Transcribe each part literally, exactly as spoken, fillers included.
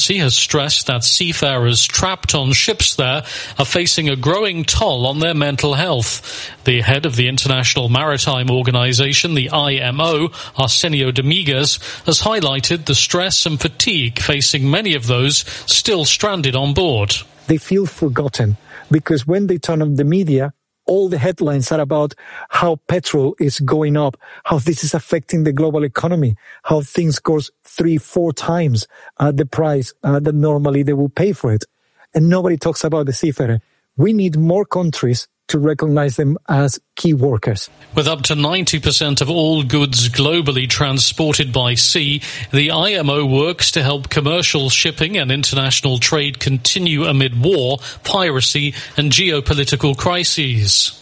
He has stressed that seafarers trapped on ships there are facing a growing toll on their mental health. The head of the International Maritime Organization, the I M O, Arsenio Dominguez, has highlighted the stress and fatigue facing many of those still stranded on board. They feel forgotten because when they turn on the media, all the headlines are about how petrol is going up, how this is affecting the global economy, how things cost three, four times uh, the price uh, that normally they will pay for it. And nobody talks about the seafarer. We need more countries to recognize them as key workers. With up to ninety percent of all goods globally transported by sea, the I M O works to help commercial shipping and international trade continue amid war, piracy, and geopolitical crises.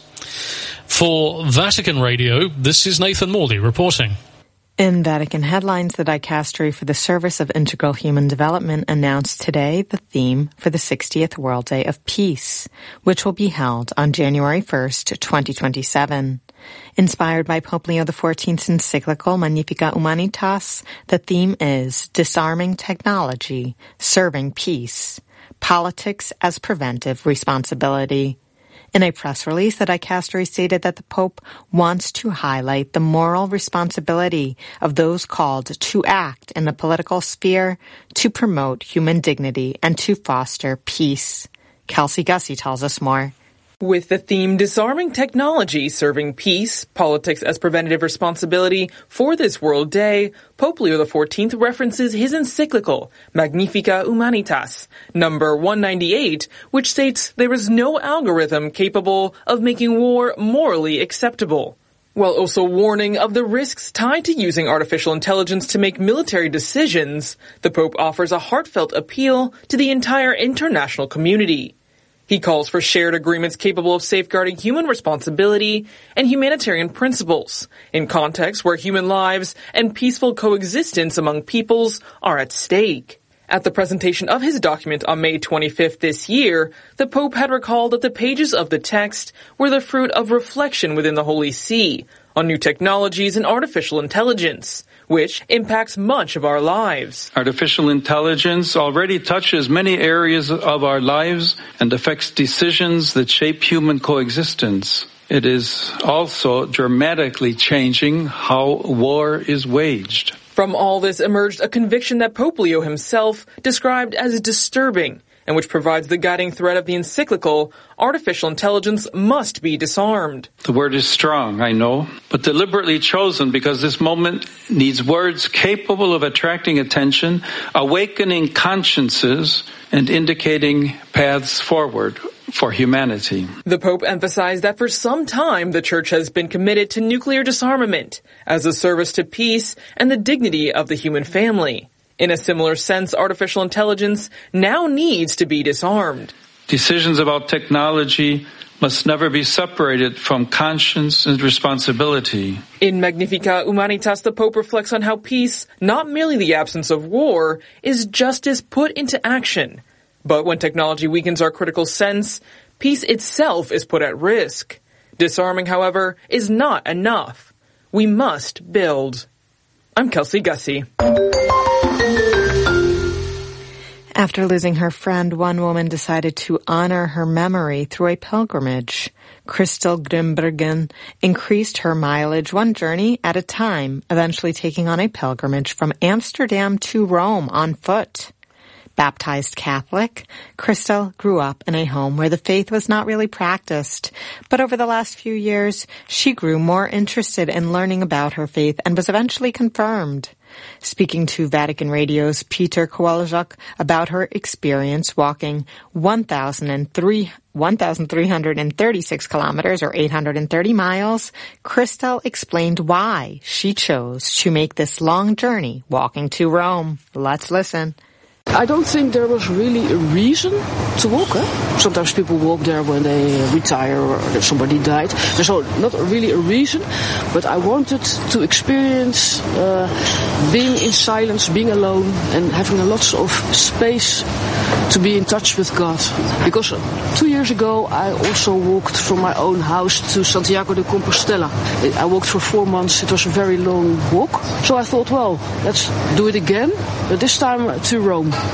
For Vatican Radio, this is Nathan Morley reporting. In Vatican headlines, the Dicastery for the Service of Integral Human Development announced today the theme for the sixtieth World Day of Peace, which will be held on January first, twenty twenty-seven. Inspired by Pope Leo the fourteenth's encyclical Magnificat Humanitas, the theme is Disarming Technology, Serving Peace, Politics as Preventive Responsibility. In a press release, the Dicastery stated that the Pope wants to highlight the moral responsibility of those called to act in the political sphere to promote human dignity and to foster peace. Kelsey Gussie tells us more. With the theme Disarming Technology, Serving Peace, Politics as Preventative Responsibility for this World Day, Pope Leo the fourteenth references his encyclical, Magnificat Humanitas, number one ninety-eight, which states there is no algorithm capable of making war morally acceptable, while also warning of the risks tied to using artificial intelligence to make military decisions. The Pope offers a heartfelt appeal to the entire international community. He calls for shared agreements capable of safeguarding human responsibility and humanitarian principles in contexts where human lives and peaceful coexistence among peoples are at stake. At the presentation of his document on May twenty-fifth this year, the Pope had recalled that the pages of the text were the fruit of reflection within the Holy See on new technologies and artificial intelligence, which impacts much of our lives. Artificial intelligence already touches many areas of our lives and affects decisions that shape human coexistence. It is also dramatically changing how war is waged. From all this emerged a conviction that Pope Leo himself described as disturbing, and which provides the guiding thread of the encyclical, artificial intelligence must be disarmed. The word is strong, I know, but deliberately chosen because this moment needs words capable of attracting attention, awakening consciences, and indicating paths forward for humanity. The Pope emphasized that for some time the Church has been committed to nuclear disarmament as a service to peace and the dignity of the human family. In a similar sense, artificial intelligence now needs to be disarmed. Decisions about technology must never be separated from conscience and responsibility. In Magnificat Humanitas, the Pope reflects on how peace, not merely the absence of war, is justice put into action. But when technology weakens our critical sense, peace itself is put at risk. Disarming, however, is not enough. We must build. I'm Kelsey Gussie. After losing her friend, one woman decided to honor her memory through a pilgrimage. Crystal Grimbergen increased her mileage one journey at a time, eventually taking on a pilgrimage from Amsterdam to Rome on foot. Baptized Catholic, Crystal grew up in a home where the faith was not really practiced, but over the last few years, she grew more interested in learning about her faith and was eventually confirmed. Speaking to Vatican Radio's Peter Kowalczuk about her experience walking one thousand three hundred thirty-six kilometers or eight hundred thirty miles, Crystal explained why she chose to make this long journey walking to Rome. Let's listen. I don't think there was really a reason to walk. Eh? Sometimes people walk there when they retire or somebody died. There's not really a reason, but I wanted to experience uh, being in silence, being alone, and having a lot of space to be in touch with God. Because two years ago, I also walked from my own house to Santiago de Compostela. I walked for four months. It was a very long walk. So I thought, well, let's do it again, but this time to Rome.